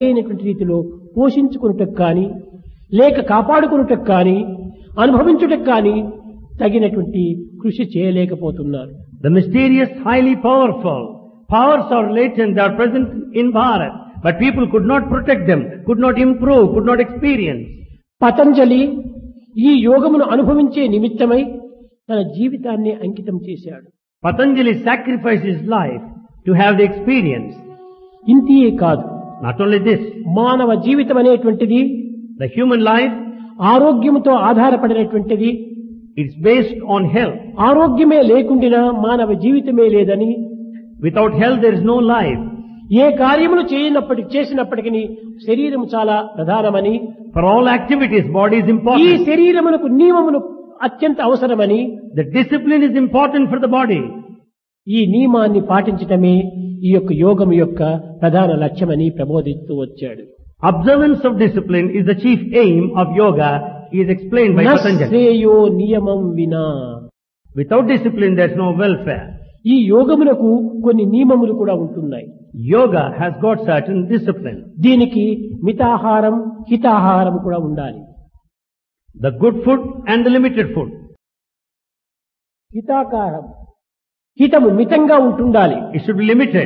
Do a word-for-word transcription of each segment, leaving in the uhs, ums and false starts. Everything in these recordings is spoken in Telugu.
అయినటువంటి రీతిలో పోషించుకున్నటకు కానీ లేక కాపాడుకున్నటకు కానీ అనుభవించుటకు కానీ తగినటువంటి కృషి చేయలేకపోతున్నారు. The mysterious, highly powerful powers are latent, they are present in Bharat, but people could not protect them, could not improve, could not experience. Patanjali ఈ యోగమును అనుభవించే నిమిత్తమై తన జీవితాన్ని అంకితం చేశాడు. Patanjali sacrificed his life to have the experience. ఇంతియే కాదు, Not only this, మానవ జీవితం అనేటువంటిది the human life ఆరోగ్యముతో ఆధారపడినటువంటిది. is based on health. ఆరోగ్యమే లేకుండినా మానవ జీవితమే లేదని, Without health there is no life. ఏ కార్యములు చేయనప్పటికీ చేసినప్పటికీ శరీరం చాలా ప్రధానమని, For all activities, body is ఈ important. శరీరమునకు నియమములు అత్యంత అవసరమని, The discipline is important for the body. ఈ నియమాన్ని పాటించటమే ఈ యొక్క యోగం యొక్క ప్రధాన లక్ష్యమని ప్రబోధిస్తూ వచ్చాడు. Observance of discipline is the chief aim of yoga, is explained by Patanjali. నశ్రేయో నియమం వినా. Without discipline there is no welfare. ఈ యోగమునకు కొన్ని నియమములు కూడా ఉంటున్నాయి. Yoga has got certain discipline. దీనికి మితాహారం హితాహారం కూడా ఉండాలి. The good food and the limited food. హితాకారం, హితము మితంగా ఉంటుండాలి. It should be limited.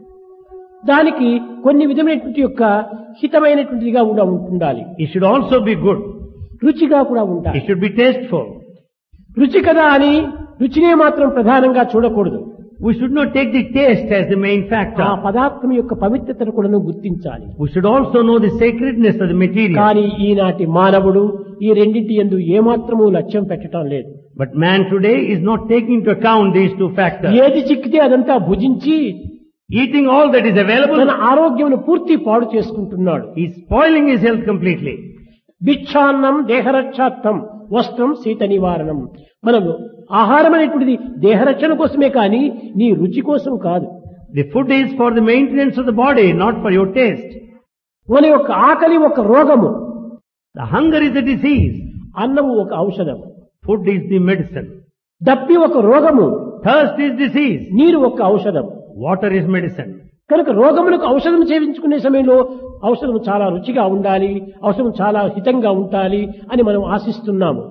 దానికి కొన్ని విధమైనటువంటి యొక్క హితమైనటువంటిదిగా కూడా ఉంటుండాలి. It should also be good. రుచిగా కూడా It ఉండాలి. should be tasteful. రుచి కదా అని రుచినే మాత్రం ప్రధానంగా చూడకూడదు. We should not take the taste as the main ఆ factor. పదార్థం యొక్క పవిత్రతను కూడా గుర్తించాలి. We should also know the sacredness of the material. కానీ ఈనాటి మానవుడు ఈ రెండింటి యందు ఏమాత్రము లక్ష్యం పెట్టడం లేదు. But man today is not taking into account these two factors. ఏది చిక్కితే అదంతా భుజించి Eating all that is available, తన ఆరోగ్యమును పూర్తి పాడు చేసుకుంటున్నాడు. he is spoiling his health completely. భిక్షాన్నం దేహరక్షార్థం, వస్త్రం శీత నివారణం. మనము ఆహారం అనేటువంటిది దేహరక్షణ కోసమే కానీ నీ రుచి కోసం కాదు. The food is for the maintenance of the body, not for your taste. మన యొక్క ఆకలి ఒక రోగము, The hunger is a disease. అన్నము ఒక ఔషధం. Food is the medicine. దప్పి ఒక రోగము, Thirst is disease. నీరు ఒక ఔషధం. Water is medicine. కనుక రోగములకు ఔషధం సేవించుకునే సమయంలో ఔషధం చాలా రుచిగా ఉండాలి, ఔషధం చాలా హితంగా ఉండాలి అని మనం ఆశిస్తున్నాము.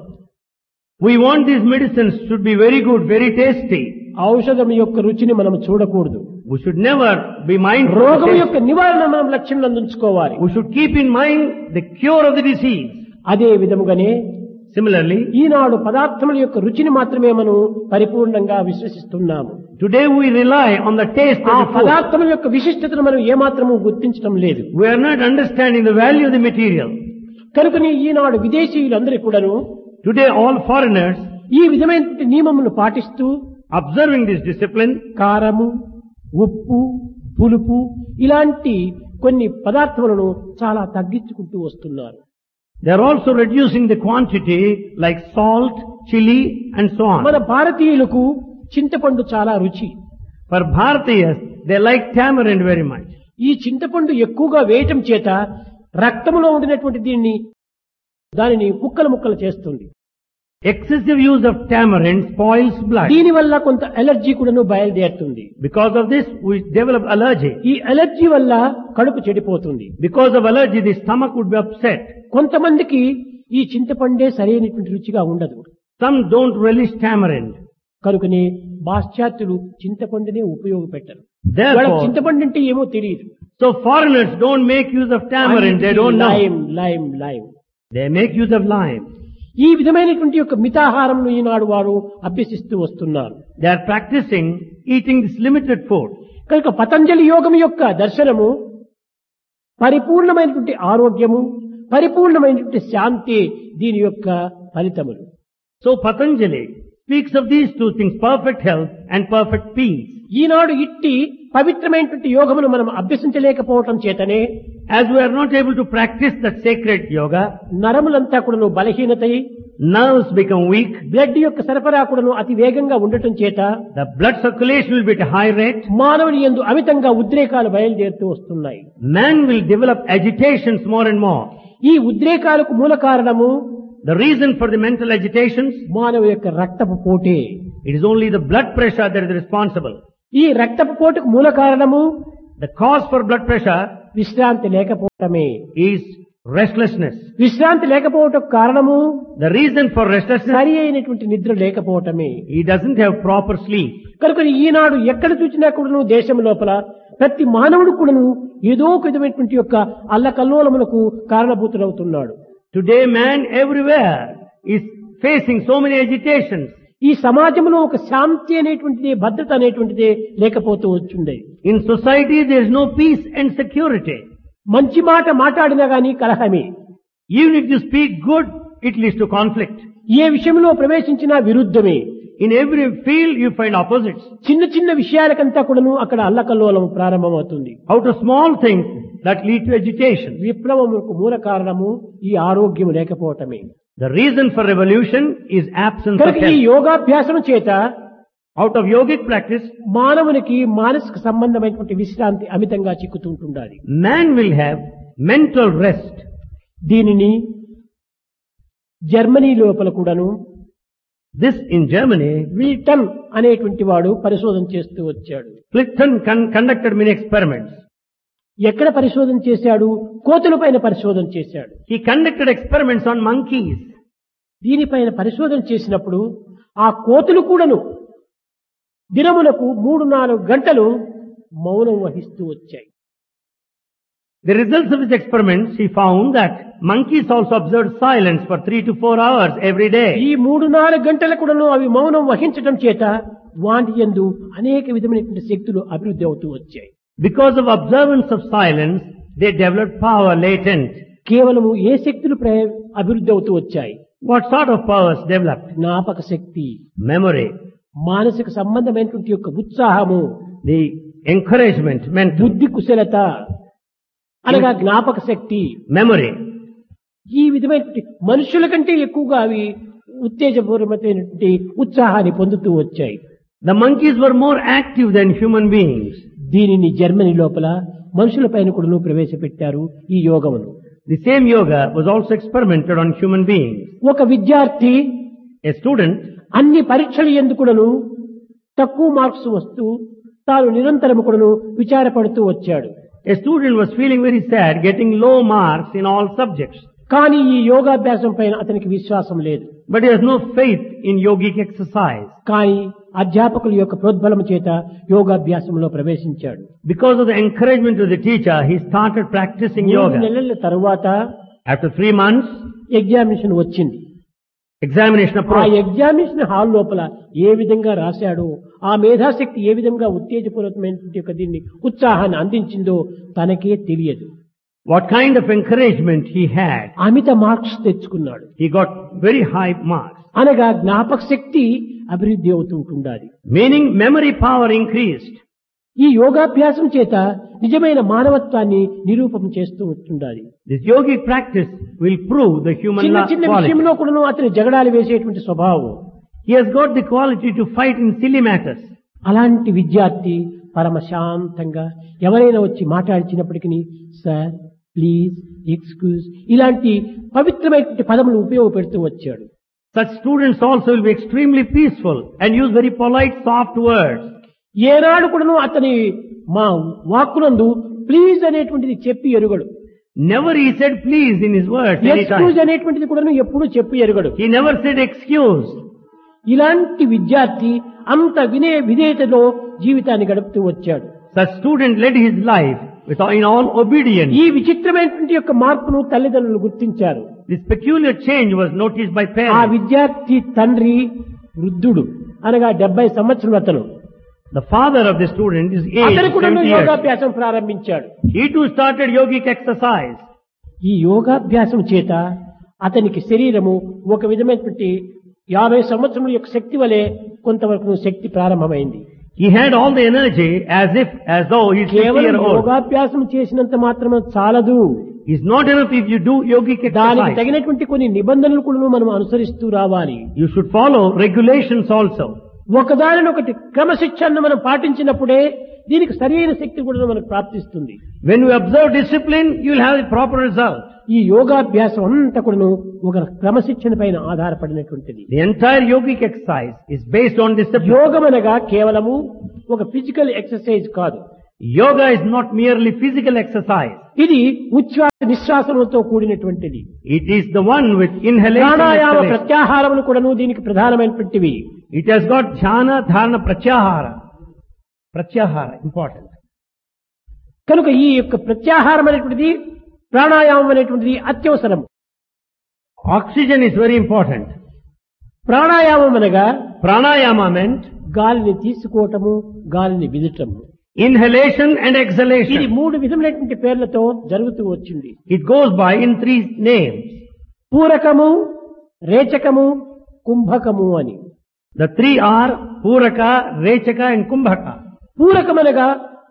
We want these medicines should be very good, very tasty. ఔషధం యొక్క రుచిని మనం చూడకూడదు. We should never be mindful of రోగం the taste. యొక్క నివారణ మనం లక్ష్యం అందించుకోవాలి. We should keep in mind the cure of the disease. అదే విధముగానే Similarly, ఈనాడు పదార్థముల యొక్క రుచిని మాత్రమే మనం పరిపూర్ణంగా విశ్వసిస్తున్నాము. today we rely on the taste ఆ of the food. పదార్థముల యొక్క విశిష్టతను మనం ఏమాత్రము గుర్తించడం లేదు. We are not understanding the value of the material. కనుకని ఈనాడు విదేశీయులందరూ కూడాను Today all foreigners, ఈ విధమైన నియమములను పాటిస్తూ observing this discipline, కారము, ఉప్పు, పులుపు ఇలాంటి కొన్ని పదార్థములను చాలా తగ్గించుకుంటూ వస్తున్నారు. they are also reducing the quantity like salt, chili and so మన on. భారతీయులకు చింతపండు చాలా రుచి. For Bharatiyas, they like tamarind very much. ఈ చింతపండు ఎక్కువగా వేయటం చేత రక్తములో ఉండినటువంటి దీన్ని దానిని ముక్కలు ముక్కలు చేస్తుంది. Excessive use of tamarind spoils blood. దీని వల్ల కొంత ఎలర్జీ కూడాను బయలుదేరుతుంది. Because of this, we develop allergy. ఈ ఎలర్జీ వల్ల కడుపు చెడిపోతుంది. Because of allergy, the stomach would be upset. కొంతమందికి ఈ చింతపండే సరైనటువంటి రుచిగా ఉండదు. Some don't relish tamarind. కనుకనే పాశ్చాత్యులు చింతపండునే ఉపయోగపెట్టరు. Therefore, వాళ్ళకి చింతపండు అంటే ఏమో తెలియదు. so foreigners don't make use of tamarind. They don't know. Lime lime lime They make use of lime. ఈ విధమైనటువంటి యొక్క మితాహారం ఈనాడు వారు అభ్యసిస్తూ వస్తున్నారు. They are practicing eating this limited food. కనుక పతంజలి యోగం యొక్క దర్శనము పరిపూర్ణమైనటువంటి ఆరోగ్యము, పరిపూర్ణమైనటువంటి శాంతి దీని యొక్క ఫలితములు. So Patanjali speaks of these two things, perfect health and perfect peace. ఈనాడు ఇట్టి పవిత్రమైనటువంటి యోగమును మనం అభ్యసించలేకపోవటం చేతనే As we are not able to practice that sacred yoga, నరములంతా కూడాను బలహీనతై, nerves become weak, బ్లడ్ యొక్క సరఫరా కూడాను అతి వేగంగా ఉండటం చేత the blood circulation will be at a high rate, మానవుని యందు అమితంగా ఉద్రేకాలు బయలుదేరుతూ వస్తున్నాయి. man will develop agitations more and more. ఈ ఉద్రేకాలకు మూల కారణము The reason for the mental agitations, మానవ యొక్క రక్తపు పోటే. it is only the blood pressure that is responsible. ఈ రక్తపు పోటుకు మూల కారణము The cause for blood pressure విశ్రాంతి లేకపోవటమే. is restlessness. విశ్రాంతి లేకపోవటం కారణము The reason for restlessness, సరి అయినటువంటి నిద్ర లేకపోవటమే. he doesn't have proper sleep. కనుక ఈనాడు ఎక్కడ చూసినా కూడాను దేశం లోపల ప్రతి మానవుడు కూడాను ఏదో ఒక విధమైనటువంటి యొక్క అల్లకల్లోలములకు కారణభూతులవుతున్నాడు. Today man everywhere is facing so many agitations. ఈ సమాజంలో ఒక శాంతి అనేటువంటిది, భద్రత అనేటువంటిది లేకపోతూ వచ్చిండే. In society there is no peace and security. మంచి మాట మాట్లాడినా గానీ కలహమే. Even if you speak good, it leads to conflict. ఏ విషయంలో ప్రవేశించినా విరుద్ధమే. In every field you find opposites. చిన్న చిన్న విషయాలకంతా కూడాను అక్కడ అల్లకల్లోలం ప్రారంభమవుతుంది. Out of small things that lead to agitation. విప్లవముకు మూల కారణము ఈ ఆరోగ్యం లేకపోవటమే. The reason for revolution is absence of కనుక ఈ health. యోగాభ్యాసం చేత Out of yogic practice, మానవునికి మానసిక సంబంధమైనటువంటి విశ్రాంతి అమితంగా చిక్కుతుంటుండాలి. man will have mental rest. దీనిని జర్మనీ లోపల కూడాను This in Germany, విల్టన్ అనేటువంటి వాడు పరిశోధన చేస్తూ వచ్చాడు. Plichten con- conducted many experiments. ఎక్కడ పరిశోధన చేశాడు? కోతుల పైన పరిశోధన చేశాడు. He conducted experiments on monkeys. దీనిపైన పరిశోధన చేసినప్పుడు ఆ కోతులు కూడాను దినములకు మూడు నాలుగు గంటలు మౌనం వహిస్తూ వచ్చాయి. The results of his experiments, he found that monkeys also observed silence for three to four hours every day. ఈ మూడు నాలుగు గంటల కూడాను అవి మౌనం వహించడం చేత వాటి యందు అనేక విధమైనటువంటి శక్తులు అభివృద్ధి అవుతూ వచ్చాయి. Because of observance of silence, they developed power latent. కేవలము ఏ శక్తులు ప్ర- అభివృద్ధి అవుతూ వచ్చాయి? What sort of powers developed? జ్ఞాపక శక్తి, Memory, మానసిక సంబంధమైనటువంటి యొక్క ఉత్సాహము, the encouragement, mental, బుద్ధి కుశలత అనగా జ్ఞాపక శక్తి. memory. ఈ విధమైనటువంటి మనుషుల కంటే ఎక్కువగా అవి ఉత్తేజపూర్వకమైనటువంటి ఉత్సాహాన్ని పొందుతూ వచ్చాయి. The monkeys were more active than human beings. దీనిని జర్మనీ లోపల మనుషుల పైన కూడా ప్రవేశపెట్టారు ఈ యోగమును. The same yoga was also experimented on human beings. ఒక విద్యార్థి A student, అన్ని పరీక్షలు ఎందుకుడను తక్కువ మార్క్స్ వస్తూ తాను నిరంతరము కూడాను విచారపడుతూ వచ్చాడు. a student was feeling very sad, getting low marks in all subjects. కానీ ఈ యోగాభ్యాసం పైన అతనికి విశ్వాసం లేదు. But he has no faith in yogic exercise. కానీ అధ్యాపకుల యొక్క ప్రోద్బలము చేత యోగాభ్యాసంలో ప్రవేశించాడు. Because of the encouragement of the teacher, he started practicing మూడు yoga. నెలల తరువాత After three months, ఎగ్జామినేషన్ వచ్చింది. examination ఆ approached. ఎగ్జామినేషన్ హాల్ లోపల ఏ విధంగా రాశాడో, ఆ మేధాశక్తి ఏ విధంగా ఉత్తేజపూర్వకమైనటువంటి యొక్క దీన్ని ఉత్సాహాన్ని అందించిందో తనకే తెలియదు. What kind of encouragement he had. Amit marks తెచ్చుకున్నాడు. He got very high marks. అనగా జ్ఞాపక శక్తి అభివృద్ధి అవుతుంటుండాలి. Meaning memory power increased. ఈ యోగాభ్యాసం చేత నిజమైన మానవత్వాన్ని నిరూపణ చేస్తూ ఉంటుండాలి. This yogic practice will prove the human చిన్న la- చిన్న quality. విషయంలో కూడా అతని జగడాలు వేసేటువంటి స్వభావం. He has got the quality to fight in silly matters. అలాంటి విద్యార్థి పరమ శాంతంగా ఎవరైనా వచ్చి మాట్లాడించినప్పటికీ సార్, ప్లీజ్, ఎక్స్క్యూజ్ ఇలాంటి పవిత్రమైనటువంటి పదములు ఉపయోగపెడుతూ వచ్చాడు. Such students also will be extremely peaceful and use very polite, soft words. ఏనాడు కూడాను అతని మా వాక్కునందు ప్లీజ్ అనేటువంటిది చెప్పి ఎరుగడు. Never he said please in his words excuse anytime. అనేటువంటిది కూడాను ఎప్పుడూ చెప్పి ఎరుగడు. He never said excuse. ఇలాంటి విద్యార్థి అంత వినయ విధేయతలో జీవితాన్ని గడుపుతూ వచ్చాడు. Such student led his life with in all obedience. ఈ విచిత్రమైనటువంటి యొక్క మార్పును తల్లిదండ్రులు గుర్తించారు. This peculiar change was noticed by ఆ parents. విద్యార్థి తండ్రి వృద్ధుడు అనగా డెబ్బై సంవత్సరం అతను. The father of the student is అతను aged కూడా seventy years. యోగాభ్యాసం ప్రారంభించాడు. He too started yogic exercise. ఈ యోగాభ్యాసం చేత అతనికి శరీరము ఒక విధమైనటువంటి యాభై సంవత్సరముల యొక్క శక్తి వలె కొంతవరకు శక్తి ప్రారంభమైంది. He had all the energy as if, as though he's fifty కేవలం years old. యోగాభ్యాసం చేసినంత మాత్రమే చాలదు. It's not enough if you do yogic దానికి exercise. తగినటువంటి కొన్ని నిబంధనలు కూడా మనం అనుసరిస్తూ రావాలి. You should follow regulations also. ఒకదానినొకటి క్రమశిక్షణను మనం పాటించినప్పుడే దీనికి సరైన శక్తి కూడా మనకు ప్రాప్తిస్తుంది. When you observe discipline, you will have the proper result. ఈ యోగాభ్యాసం అంతా కూడా ఒక క్రమశిక్షణ పైన ఆధారపడినటువంటిది. The entire yogic exercise is based on discipline. యోగం అనగా కేవలము ఒక ఫిజికల్ ఎక్సర్సైజ్ కాదు. Yoga is not merely physical exercise. ఇది ఉచ్ఛ్వాస నిశ్వాసములతో కూడినటువంటిది. It is the one with inhalation and pranayama exhalation. ప్రత్యాహారములు కూడాను దీనికి ప్రధానమైనటువంటివి. It has got jhana, dharana, pratyahara. Pratyahara, important. కనుక ఈ యొక్క ప్రత్యాహారం అనేటువంటిది ప్రాణాయామం అనేటువంటిది అత్యవసరం. Oxygen is very important. ప్రాణాయామం అనగా Pranayama meant గాలిని తీసుకోవటము, గాలిని విదటము. inhalation and ఇది exhalation. మూడు విధములైనటువంటి పేర్లతో జరుగుతూ వచ్చింది. It goes by in three names. పూరకము, రేచకము, కుంభకము అని. The three are Puraka, Rechaka and Kumbhaka. పూరకమనగా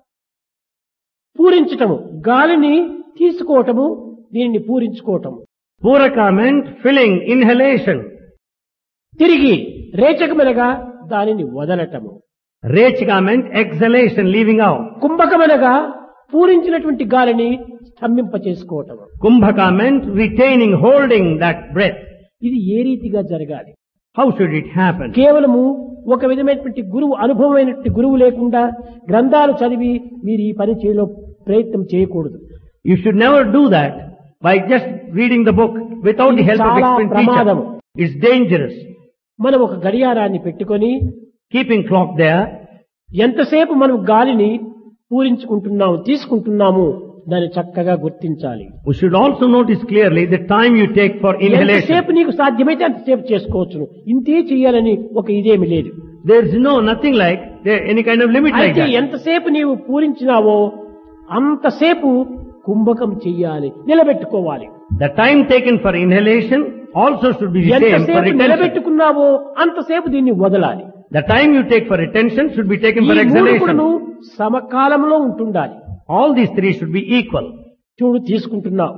పూరించటము, గాలిని తీసుకోవటము, దీనిని పూరించుకోవటము. Puraka meant filling, inhalation. తిరిగి రేచకమనగా దానిని వదలటము. Rechaka meant exhalation, leaving out. కుంభకమనగా పూరించినటువంటి గాలిని స్తంభింప చేసుకోవటము. Kumbhaka meant retaining, holding that breath. ఇది ఏ రీతిగా జరగాలి? How should it happen? కేవలము ఒక విధమైనటువంటి గురువు, అనుభవమైనటువంటి గురువు లేకుండా గ్రంథాలు చదివి మీరు ఈ పని చేయలో ప్రయత్నం చేయకూడదు. You should never do that by just reading the book without the help of చాలా experienced ప్రమాదము. teacher. It's dangerous. మనం ఒక గడియారాన్ని పెట్టుకొని Keeping clock there, ఎంతసేపు మనం గాలిని పూరించుకుంటున్నాము, తీసుకుంటున్నాము, దాన్ని చక్కగా గుర్తించాలి. we should also notice clearly the time you take for inhalation. ఎంతసేపు నీకు సాధ్యమైతే అంతసేపు చేసుకోవచ్చును. ఇంతే చేయాలని ఒక ఇదేమి లేదు. There is no, nothing like, there any kind of limit like అయితే that. ఎంతసేపు నీవు పూరించినావో అంతసేపు కుంభకం చెయ్యాలి, నిలబెట్టుకోవాలి. The time taken for inhalation also should be the same for ఎంతసేపు retention. నిలబెట్టుకున్నావో అంతసేపు దీన్ని వదలాలి. The time you take for retention should be taken ఈ for మూడు కూడాను exhalation. సమకాలంలో ఉంటుండాలి. All these three should be equal. చూడు, తీసుకుంటున్నావు,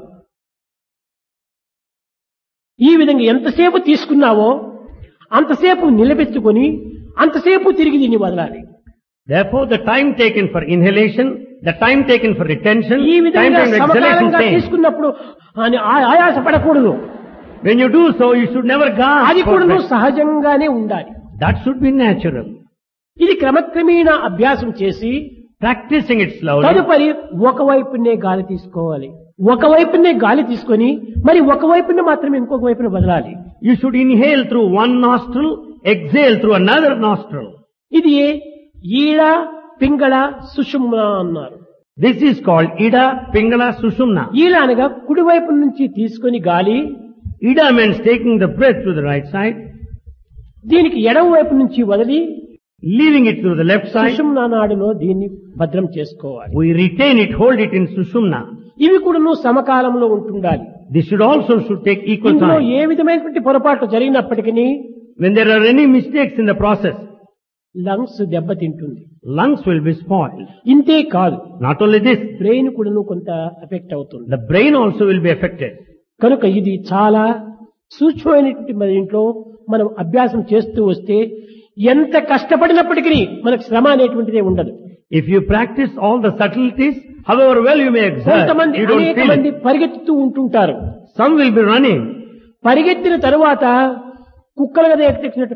ఈ విధంగా ఎంతసేపు తీసుకున్నావో అంతసేపు నిలబెట్టుకొని అంతసేపు తిరిగి దీన్ని వదలాలి. Therefore, the time taken for inhalation, the time taken for retention, ఈ time విధంగా taken for exhalation సమకాలంగా same. తీసుకున్నప్పుడు అని ఆ- ఆయాసపడకూడదు. When you do so, you should never gasp అది for కూడా breath. సహజంగానే ఉండాలి. That should be natural. ఇది క్రమక్రమేణా అభ్యాసం చేసి Practicing it slowly. తదుపరి ఒకవైపునే గాలి తీసుకోవాలి. ఒకవైపునే గాలి తీసుకొని మరి ఒకవైపునే మాత్రమే ఇంకొక వైపున వదలాలి. You should inhale through one nostril, exhale through another nostril. ఇది ఈడ, పింగళ, సుషుమ్న అన్నారు. This is called Ida, Pingala, Sushumna. ఈడ అనగా కుడివైపు నుంచి తీసుకొని గాలి, Ida means taking the breath to the right side, దీనికి ఎడమ వైపు నుంచి వదిలి leaving it to the left side. సుషుమ్న నాడులో దీన్ని భద్రం చేసుకోవాలి. We retain it, hold it in Sushumna. ఇవి కూడాను సమకాలంలో ఉంటుండాలి. This should also should take equal ఇందులో time. ఏ విధమైనటువంటి పొరపాట్లు జరిగినప్పటికీ When there are any mistakes in the process, lungs దెబ్బతింటుంది. lungs will be spoiled. ఇంతే కాదు, Not only this, బ్రెయిన్ కూడాను కొంత ఎఫెక్ట్ అవుతుంది. the brain also will be affected. కనుక ఇది చాలా సూక్ష్మమైనటువంటి మన ఇంట్లో మనం అభ్యాసం చేస్తూ వస్తే ఎంత కష్టపడినప్పటికీ మనకు శ్రమ అనేటువంటిదే ఉండదు. If you practice all the subtleties, however well you may exert, కొంతమంది you don't అనేక feel మంది it. పరిగెత్తుతూ ఉంటుంటారు. Some will be running. పరిగెత్తిన తరువాత కుక్కలు కదా ఎక్కినట్టు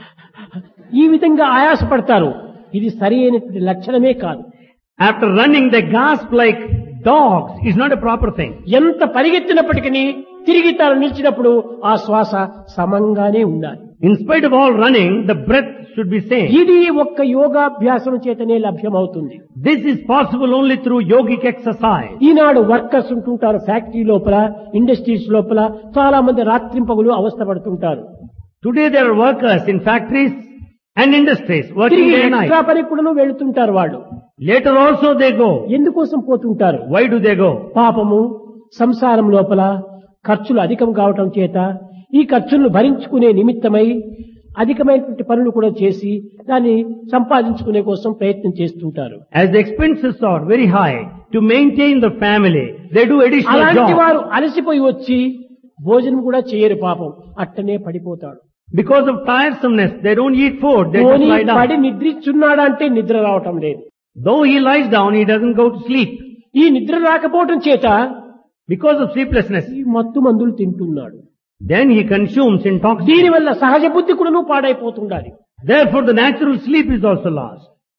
ఈ విధంగా ఆయాసపడతారు. ఇది సరి అయినటువంటి లక్షణమే కాదు. After running, they gasp like dogs. It's not a proper thing. ఎంత పరిగెత్తినప్పటికీ తిరిగి తాను నిలిచినప్పుడు ఆ శ్వాస సమంగానే ఉండాలి. In spite of all running, the breath should be same. ఇది ఒక్క యోగాభ్యాసం చేతనే లభ్యమవుతుంది. This is possible only through yogic exercise. Eenadu workers ఉంటుంటారు ఫ్యాక్టరీ లోపల, ఇండస్ట్రీస్ లోపల, చాలా మంది రాత్రింపగులు అవస్థ పడుతుంటారు. Today there are workers in factories and industries working తిరిగి day and ఎక్స్ట్రా night. పని కూడా వెళుతుంటారు వాళ్ళు. Later also they go. ఎందుకోసం పోతుంటారు? Why do they go? పాపము సంసారం లోపల ఖర్చులు అధికం కావటం చేత ఈ ఖర్చులను భరించుకునే నిమిత్తమై అధికమైనటువంటి పనులు కూడా చేసి దాన్ని సంపాదించుకునే కోసం ప్రయత్నం చేస్తుంటారు. As the expenses are very high to maintain the family, they do additional అలాంటి jobs. వారు అలసిపోయి వచ్చి భోజనం కూడా చేయరు. పాపం అట్టనే పడిపోతాడు. Because of tiresomeness, they don't eat food, they just పోనీ lie పడి down. నిద్రిస్తున్నాడా అంటే నిద్ర రావటం లేదు. Though he lies down, he doesn't go to sleep. ఈ నిద్ర రాకపోవటం చేత Because of sleeplessness, ఈ మత్తు మందులు తింటున్నాడు. then he consumes intoxicants. దీనివల్ల సహజ బుద్ధి కూడాను పాడైపోతుండాలి. Therefore the natural sleep is also lost.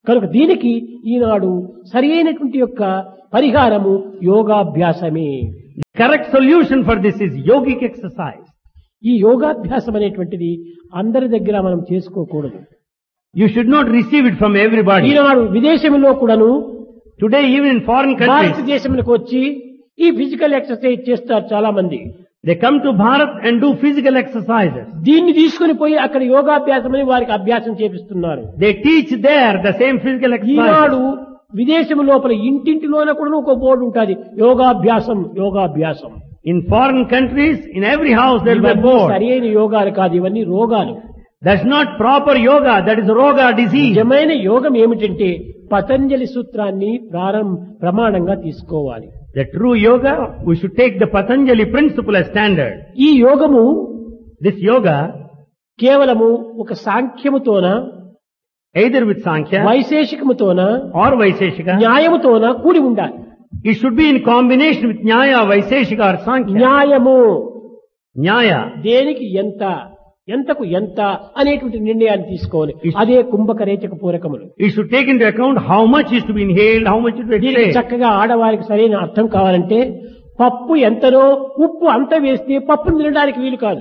కనుక దీనికి ఈనాడు సరి అయినటువంటి యొక్క పరిహారము యోగాభ్యాసమే. Correct solution for this is yogic exercise. ఈ యోగాభ్యాసం అనేటువంటిది అందరి దగ్గర మనం చేసుకోకూడదు. You should not receive it from everybody. ఈనాడు విదేశంలో కూడాను Today even in foreign countries, భారతదేశంలోకి వచ్చి ఈ ఫిజికల్ ఎక్సర్సైజ్ చేస్తారు చాలా మంది. they come to Bharat and do physical exercises. దీన్ని తీసుకుని పోయి అక్కడ యోగాభ్యాసం అని వారికి అభ్యాసం చేపిస్తున్నారు. They teach there the same physical Eenadu exercises. విదేశం లోపల ఇంటింటిలోన కూడా ఒక బోర్డు ఉంటుంది, యోగాభ్యాసం యోగాభ్యాసం. In foreign countries, in every house there will be a ఇవన్నీ board. సరైన యోగాలు కాదు, ఇవన్నీ రోగాలు. That's not proper yoga, that is roga disease. నిజమైన యోగం ఏమిటంటే పతంజలి సూత్రాన్ని ప్రారంభ ప్రమాణంగా తీసుకోవాలి. The true yoga, we should take the Patanjali principle as standard. ఈ యోగము This yoga, కేవలము ఒక సాంఖ్యముతోన either with Sankhya వైశేషికముతోన or Vaiseshika, న్యాయముతోన కూడి ఉండాలి. it should be in combination with Nyaya, Vaiseshika or Sankhya. న్యాయము Nyaya, దేనికి ఎంత, ఎంతకు ఎంత అనేటువంటి నిర్ణయాన్ని తీసుకోవాలి. అదే కుంభక రేచక పూరకములు. it should take into account how much is to be inhaled, how much is to be దీనికి exhaled. చక్కగా ఆడవారికి సరైన అర్థం కావాలంటే పప్పు ఎంతనో ఉప్పు అంత వేస్తే పప్పును తినడానికి వీలు కాదు.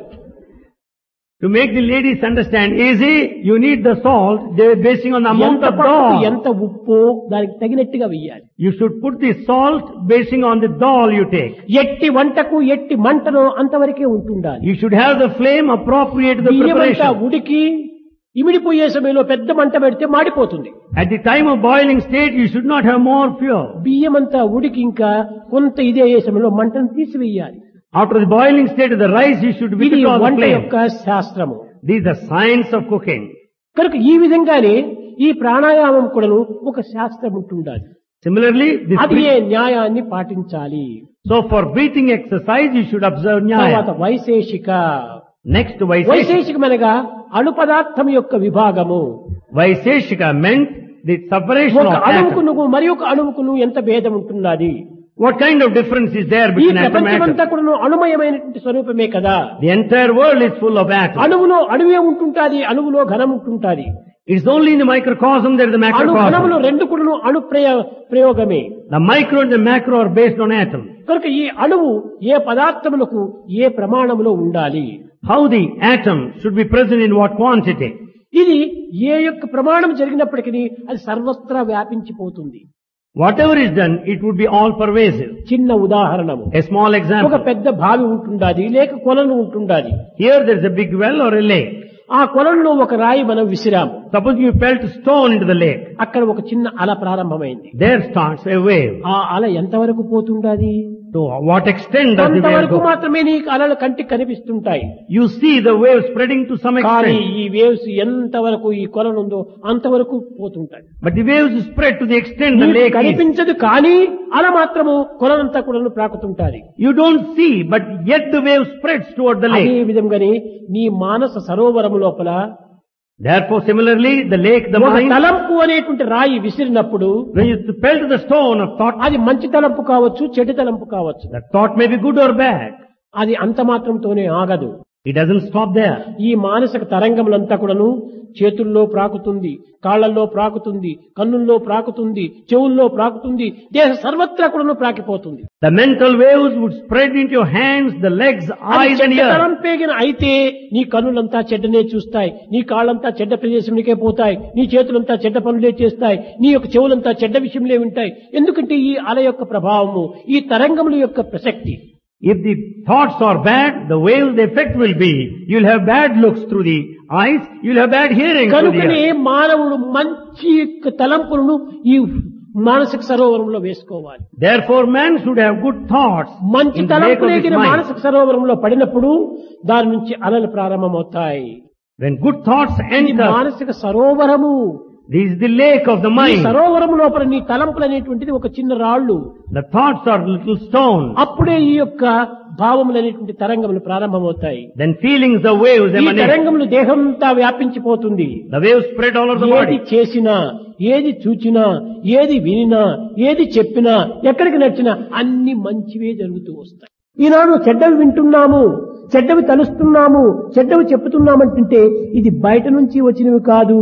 To make the ladies understand easy, you need the salt, they are basing on the amount ఎంత of పప్పుకు dal. ఎంత ఉప్పు దానికి తగినట్టుగా వేయాలి. You should put the salt basing on the dal you take. ఎట్టి వంటకు ఎట్టి మంటనో అంతవరకే ఉంటుండాలి. You should have the flame appropriate to the బియ్యమంతా preparation. ఉడికి ఇమిడిపోయే సమయంలో పెద్ద మంట పెడితే మాడిపోతుంది. At the time of boiling state, you should not have more fuel. బియ్యమంతా ఉడికి ఇంకా కొంత ఇదే అయ్యే సమయంలో మంటను తీసివేయాలి. After the boiling state of the rice, you should ఇది withdraw the వంట flame. యొక్క శాస్త్రము. This is the science of cooking. కనుక ఈ విధంగానే ఈ ప్రాణాయామం కూడాను ఒక శాస్త్రం ఉంటుండాలి. Similarly, this అది ఏ breath- న్యాయాన్ని పాటించాలి. so for breathing exercise, you should observe తర్వాత Nyaya. వైశేషిక. Next, Vaiseshika. వైశేషికమనగా అణు పదార్థం యొక్క విభాగము. Vaiseshika meant the separation ఒక of atoms. అణువుకును మరి ఒక అణువుకును ఎంత భేదం ఉంటున్నది. What kind of difference is there ఈ between atom and ప్రపంచమంతా atom? కూడా అణుమయమైనటువంటి స్వరూపమే కదా. The entire world is full of atoms. అణువులో అణువే ఉంటుంటాది, అణువులో ఘనం ఉంటుంటాది. It's only in the microcosm there is the అణు ఘనములు macrocosm. రెండు కూడా అణు ప్రయ- ప్రయోగమే. The micro and the macro are based on atoms. కనుక ఈ అణువు ఏ పదార్థములకు ఏ ప్రమాణములో ఉండాలి, How the atom should be present in what quantity. ఇది ఏ యొక్క ప్రమాణం జరిగినప్పటికీ అది సర్వత్రా వ్యాపించిపోతుంది. Whatever is done, it would be all pervasive. చిన్న ఉదాహరణము, A small ఒక example. పెద్ద బావి ఉంటుండాది లేక కొలను ఉంటుండాది. Here there is a big well or a lake. ఆ కొలంలో ఒక రాయి మనం విసిరాము. Suppose you pelt a stone into the lake. అక్కడ ఒక చిన్న అల ప్రారంభమైంది. There starts a wave. ఆ అల ఎంతవరకు పోతుండాది? To what extent does the wave కొంతవరకు go? మాత్రమే నీకు అలలు కంటికి కనిపిస్తుంటాయి. You see the wave spreading to some కానీ extent. ఈ వేవ్స్ ఎంతవరకు ఈ కొలను ఉందో అంతవరకు పోతుంటాయి. But the waves spread to the extent the నీకు lake is. కనిపించదు కానీ అల మాత్రము కొలనంతా కూడా ప్రాకుతుంటాది. You don't see, but yet the wave spreads toward the అదే lake. విధంగానే నీ మానస సరోవరము లోపల Therefore, similarly, the lake, the ఒక mind, తలంపు అనేటువంటి రాయి విసిరినప్పుడు when you pelt the stone of thought, అది మంచి తలంపు కావచ్చు, చెడు తలంపు కావచ్చు, that thought may be good or bad. అది అంత మాత్రంతోనే ఆగదు. It doesn't stop there. ఈ మానసిక తరంగములంతా కూడాను చేతుల్లో ప్రాకుతుంది, కాళ్లలో ప్రాకుతుంది, కన్నుల్లో ప్రాకుతుంది, చెవుల్లో ప్రాకుతుంది, దేహ సర్వత్రా కూడాను ప్రాకిపోతుంది. The mental waves would spread into your hands, the legs, అది eyes and చెడ్డ ears. తలంపేగిన అయితే నీ కన్నులంతా చెడ్డనే చూస్తాయి, నీ కాళ్ళంతా చెడ్డ ప్రదేశంలోకే పోతాయి, నీ చేతులంతా చెడ్డ పనులే చేస్తాయి, నీ యొక్క చెవులంతా చెడ్డ విషయంలే వింటాయి. ఎందుకంటే ఈ అల యొక్క ప్రభావము, ఈ తరంగముల యొక్క ప్రసక్తి. If the thoughts are bad, the waves, the effect will be, you'll have bad looks through the eyes, you'll have bad hearing through the కనుకనే ears. మానవుడు మంచి యొక్క తలంపులను ఈ మానసిక సరోవరంలో వేసుకోవాలి. Therefore, man should have good thoughts మంచి in the lake of his తలంపులేగిన mind. మానసిక సరోవరంలో పడినప్పుడు దాని నుంచి అలలు ప్రారంభమవుతాయి. When good thoughts ఇది enter, మానసిక Sarovaram. this is the lake of the ఈ mind. సరోవరము లోపల నీ తలంపులు అనేటువంటిది ఒక చిన్న రాళ్ళు. The thoughts are little stones. అప్పుడే ఈ యొక్క భావములు అనేటువంటి తరంగములు ప్రారంభమవుతాయి. Then feelings, the waves ఈ emanate. తరంగములు దేహంతా వ్యాపించిపోతుంది. The waves spread all over the ఏది body. చేసినా, ఏది చూచినా, ఏది వినినా, ఏది చెప్పినా, ఎక్కడికి నచ్చినా అన్ని మంచివే జరుగుతూ వస్తాయి. ఈనాడు చెడ్డవి వింటున్నాము, చెడ్డవి తలుస్తున్నాము, చెడ్డవి చెప్పుతున్నామంటుంటే ఇది బయట నుంచి వచ్చినవి కాదు,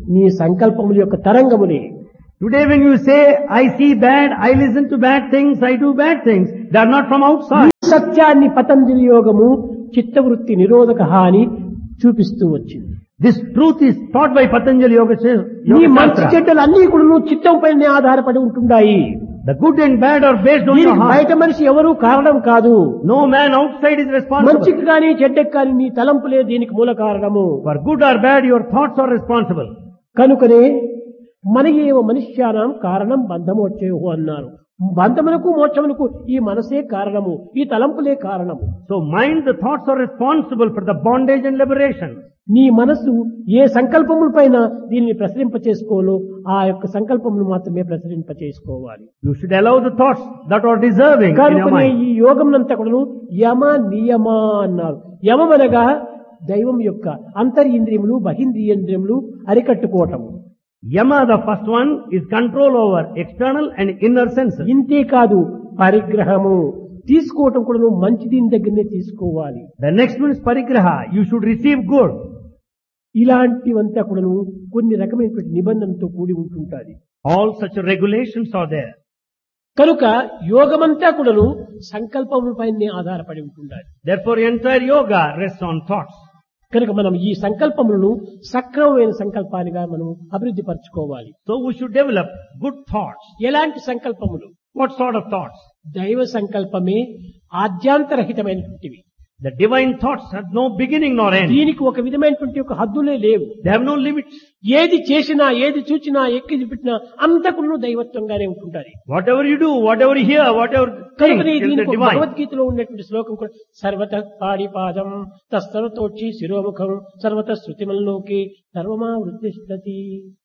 నీ సంకల్పముల యొక్క తరంగములే. Today when you say, I see bad, I listen to bad things, I do bad things, they are not from outside. ఈ సత్యాన్ని పతంజలి యోగము చిత్తవృత్తి నిరోధక అని చూపిస్తూ వచ్చింది. This truth is taught by Patanjali Yoga నీ మంచి Shastra. చెడ్డలు అన్ని కూడా చిత్తం పైన ఆధారపడి ఉంటున్నాయి. The good and bad are based on your దీనికి heart. బయట మనిషి ఎవరూ కారణం కాదు. No man outside is responsible. మంచికి కానీ చెడ్డకి కానీ నీ తలంపులే దీనికి మూల కారణము. For good or bad, your thoughts are responsible. కనుకనే మన ఏవ మనుష్యానం కారణం బంధమోక్షేహు అన్నారు. బంధమునకు మోక్షమునకు ఈ మనసే కారణము, ఈ తలంపులే కారణము. So mind, the thoughts are responsible for the bondage and liberation. నీ మనసు ఏ సంకల్పముల పైన దీనిని ప్రసరింప చేసుకోవాలో ఆ యొక్క సంకల్పములు మాత్రమే ప్రసరింప చేసుకోవాలి. You should allow the thoughts that are deserving in your కనుకనే mind. ఈ యోగంనంతా కూడాను యమ నియమ అన్నారు. యమం అనగా దైవం యొక్క అంతరింద్రియములు బహింద్రియేంద్రియములు అరికట్టుకోవటం. Yama, the first one, is control over external and inner senses. ఇంతే కాదు పరిగ్రహము తీసుకోవటం కూడా మంచి దీని దగ్గరనే తీసుకోవాలి. The next one is parigraha. You should receive good. ఇలాంటివంతా కూడాను కొన్ని రకమైనటువంటి నిబంధనలతో కూడి ఉంటుంటాది. All such regulations are there. కనుక యోగమంతా కూడాను సంకల్పములపైనే ఆధారపడి ఉంటుండాలి. Therefore, entire yoga rests on thoughts. కనుక మనం ఈ సంకల్పములను సక్రమమైన సంకల్పానిగా మనం అభివృద్ధి పరచుకోవాలి. So we should develop good thoughts. ఎలాంటి సంకల్పములు? What sort of thoughts? దైవ సంకల్పమే ఆద్యాంతరహితమైనటువంటివి. The divine thoughts have no beginning nor end. దీనికి ఒక విధమైనటువంటి ఒక హద్దులే లేవు. They have no limits. ఏది చేసినా ఏది చూచినా ఎక్కి పెట్టినా అంతకును దైవత్వంగానే ఉంటుంటారు. Whatever you do, whatever you hear, whatever think కనుక is the దీనికి divine. భగవద్గీతలో ఉన్నటువంటి శ్లోకం కూడా సర్వత పాడిపాదం తస్సర్వతోక్షి శిరోముఖం సర్వత శృతిమల్లోకి సర్వమా వృద్ధిష్టతి.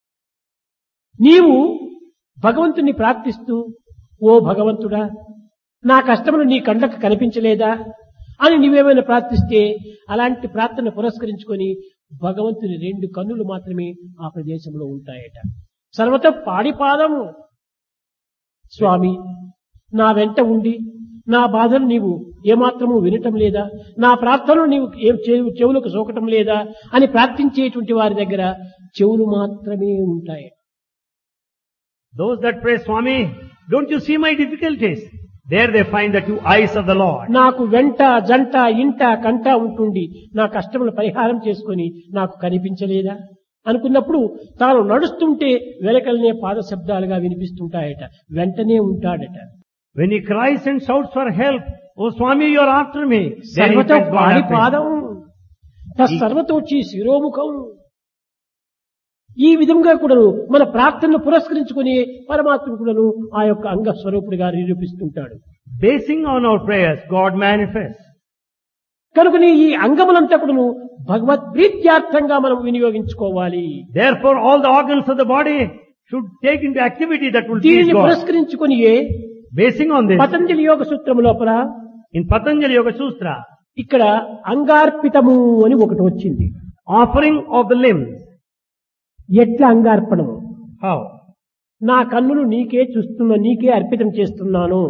నీవు భగవంతుని ప్రార్థిస్తూ, ఓ భగవంతుడా, నా కష్టములు నీ కండ్లకు కనిపించలేదా అని నీవేమైనా ప్రార్థిస్తే అలాంటి ప్రార్థన పురస్కరించుకొని భగవంతుని రెండు కన్నులు మాత్రమే ఆ ప్రదేశంలో ఉంటాయట. సర్వత పాడిపాదము. స్వామి, నా వెంట ఉండి నా బాధను నీవు ఏమాత్రము వినటం లేదా, నా ప్రార్థనలు నీవు ఏం చెవులకు సోకటం లేదా అని ప్రార్థించేటువంటి వారి దగ్గర చెవులు మాత్రమే ఉంటాయి. Those that pray, Swami, don't you see my difficulties? There they find the two eyes of the Lord. నాకు వెంట జంట ఇంట కంట ఉంటుండి నా కష్టములు పరిహారం చేసుకొని నాకు కనిపించలేదా అనుకున్నప్పుడు తాను నడుస్తుంటే వెలకలనే పాద శబ్దాలుగా వినిపిస్తుంటాయట. వెంటనే ఉంటాడట. When he cries and shouts for help, oh Swami, you are after me. Then he సర్వతో finds God పాడి after him. పాదం తస్సర్వతోచి శిరోముఖం. ఈ విధంగా కూడాను మన ప్రార్థనను పురస్కరించుకుని పరమాత్మ కూడాను ఆ యొక్క అంగ స్వరూపుడిగా నిరూపిస్తుంటాడు. Basing on our prayers, God manifests. కనుకని ఈ అంగములంతా కూడాను భగవద్ ప్రీత్యార్థంగా మనం వినియోగించుకోవాలి. Therefore, all the organs of the body should take into activity that will please దీనిని God. పురస్కరించుకుని Basing on this, పతంజలి యోగ సూత్రము లోపల in Patanjali Yoga Sutra, ఇక్కడ అంగార్పితము అని ఒకటి వచ్చింది. offering of the limbs. ఎట్లా అంగార్పణము? How? నా కన్నులు నీకే చూస్తున్నా, నీకే అర్పితం చేస్తున్నాను.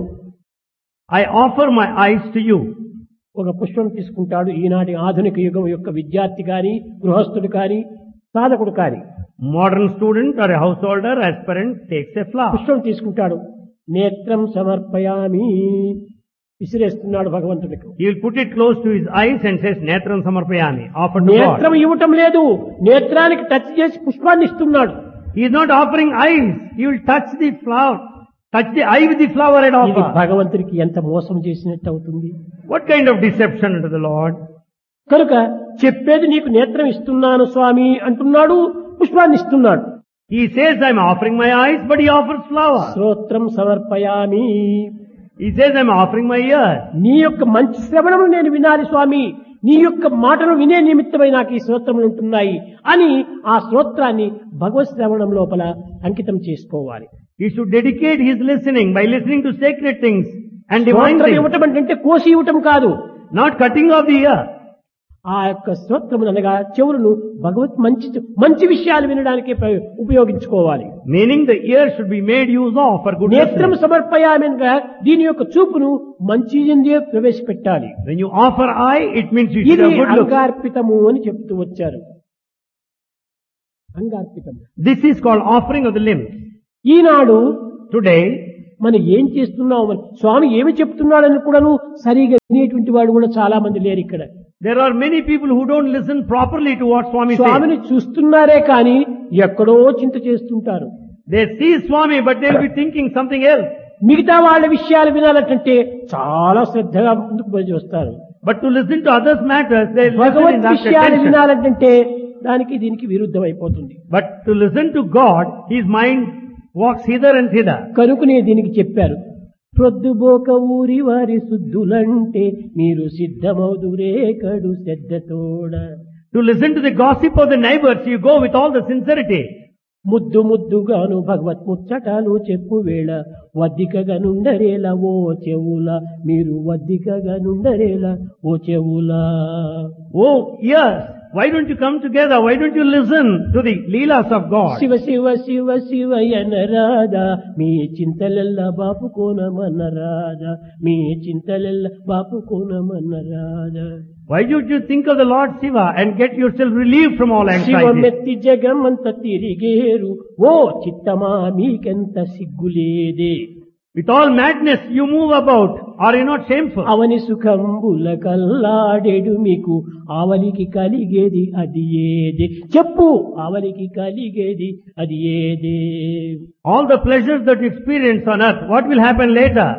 I offer my eyes to you. ఒక పుష్పం తీసుకుంటాడు ఈనాటి ఆధునిక యుగం యొక్క విద్యార్థి కాని, గృహస్థుడు కాని, సాధకుడు కాని. Modern student or a householder, aspirant takes a flower. పుష్పం తీసుకుంటాడు. నేత్రం సమర్పయామి విసిరేస్తున్నాడు భగవంతుడికి. He will put it close to his eyes and says, Netram Samarpayami, offer to నేత్రం God. ఇవ్వటం లేదు, నేత్రానికి టచ్ చేసి పుష్పాన్ని ఇస్తున్నాడు. He is not offering eyes. He will touch the flower, touch the eye with the flower and ఇది offer. భగవంతుడికి ఎంత మోసం చేసినట్టు అవుతుంది. What kind of deception unto the Lord? కనుక చెప్పేది నీకు నేత్రం ఇస్తున్నాను స్వామి అంటున్నాడు, పుష్పాన్ని ఇస్తున్నాడు. He says, I am offering my eyes, but he offers flower. శ్రోత్రం సమర్పయామి. He says, I am offering my ears. నీ యొక్క మంచి శ్రవణము నేను వినాలి స్వామి, నీ యొక్క మాటను వినే నిమిత్తమై నాకు ఈ శ్రోత్రములు ఉంటున్నాయి అని ఆ శ్రోత్రాన్ని భగవత్ శ్రవణం లోపల అంకితం చేసుకోవాలి. He should dedicate his listening by listening to sacred things and divine శ్రోత్రం things, ఇవ్వటం అంటే కోసి ఇవ్వటం కాదు. not cutting off the ear. ఆ యొక్క శ్రోత్రములు అనగా చెవులను భగవత్ మంచి మంచి విషయాలు వినడానికి ఉపయోగించుకోవాలి. Meaning the ear should be made use of for good నేత్రం listening. సమర్పయామిగా దీని యొక్క చూపును మంచి ఎందే ప్రవేశపెట్టాలి. When you offer eye, it means you should ఇది have good look. అంగార్పితము అని చెప్తూ వచ్చారు. అంగార్పితం. This is called offering of the limbs. Eenadu Today, మనం ఏం చేస్తున్నాం, మరి స్వామి ఏమి చెప్తున్నాడని కూడాను సరిగా వినేటువంటి వాడు కూడా చాలా మంది లేరు ఇక్కడ. there are many people who don't listen properly to what Swami says. స్వామిని చూస్తున్నారే కానీ ఎక్కడో చింత చేస్తుంటారు. They see Swami, but they'll be thinking something else. మిగతా వాళ్ళ విషయాలు వినాలంటే చాలా శ్రద్ధగా ముందుకు పోయి వస్తారు. But to listen to others' matters, they listen in Bhagwat that విషయాలు attention. వినాలంటే దానికి దీనికి విరుద్ధం అయిపోతుంది. But to listen to God, his mind walks hither and thither. కనుకనే దీనికి చెప్పారు, ప్రొద్దుబోక ఊరి వారి శుద్ధులంటే మీరు సిద్ధమౌదురే కడు శ్రద్ధతోడ. To listen to the gossip of the neighbors, you go with all the sincerity. ముద్దు ముద్దుగాను భగవత్ ముచ్చటాలు చెప్పు వేళ వద్దికగా నుండరేలా ఓ చెవుల, మీరు వద్దికగా నుండరేలా ఓ చెవుల. Oh, yes. Why don't you come together? Why don't you listen to the leelas of God? Shiva Shiva Shiva శివయన Radha, me చింతలెల్ల బాపుకోనమన్న Radha, me చింతలెల్ల బాపుకోనమన్న Radha. Why don't you think of the Lord Shiva and get yourself relieved from all anxiety? శివమెత్తి జగమంత తిరిగేరు ఓ చిత్తమా మీకెంత సిగ్గులేదే. With all madness you move about. Are you not shameful? అవని సుఖంబుల కల్లాడెడు మీకు ఆవలికి కలిగేది అది ఏదే. చెప్పు ఆవలికి కలిగేది అది ఏదే. All the pleasures that you experience on earth, what will happen later?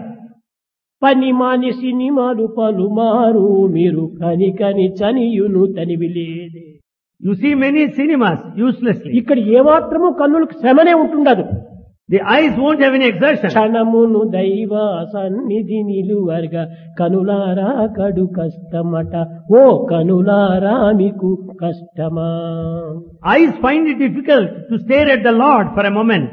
పని మాని సినిమాలు పలుమారు మీరు కని కని చనియును తనివిలేదే. You see many cinemas uselessly. ఇక్కడ ఏమాత్రము కన్నులకు శ్రమనే ఉంటుండదు. The eyes won't have any exertion. క్షణమును దైవ సన్నిధి నిలువర్గ కనులారా కడు కష్టమట ఓ కనులారా మీకు కష్టమా. Eyes find it difficult to stare at the Lord for a moment.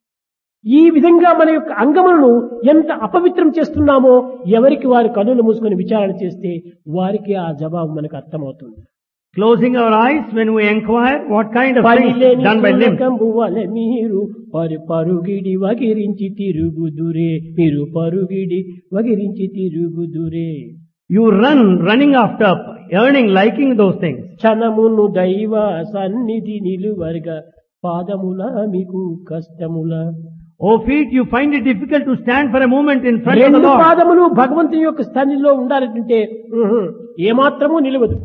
ఈ విధంగా మన యొక్క అంగములను ఎంత అపవిత్రం చేస్తున్నామో ఎవరికి వారి కన్నులు మూసుకొని విచారణ చేస్తే వారికి ఆ జవాబు మనకు అర్థమవుతుంది. Closing our eyes when we inquire what kind of things done by limbs. మీరు పరు పరుగిడి వగిరించి తిరుగుదురే, మీరు పరుగిడి వగిరించి తిరుగుదురే. You run, running after, earning, liking those things. క్షణమును దైవ సన్నిధి నిలువర్గ పాదముల మీకు కష్టముల. Oh feet, you find it difficult to stand for a moment in front of the రెండు Lord. పాదములు భగవంతుని యొక్క స్థానంలో ఉండాలంటే ఏమాత్రము నిలవదు.